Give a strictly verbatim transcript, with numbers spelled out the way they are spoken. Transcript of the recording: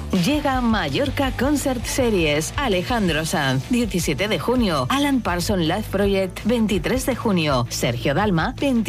Llega Mallorca Concert Series. Alejandro Sanz, diecisiete de junio. Alan Parsons Live Project, veintitrés de junio. Sergio Dalma, veinte